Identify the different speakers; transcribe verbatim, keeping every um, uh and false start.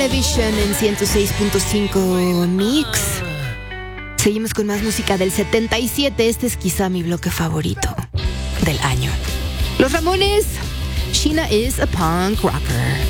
Speaker 1: Television en ciento seis punto cinco Mix. Seguimos con más música del setenta y siete. Este es quizá mi bloque favorito del año. Los Ramones, Sheena is a punk rocker.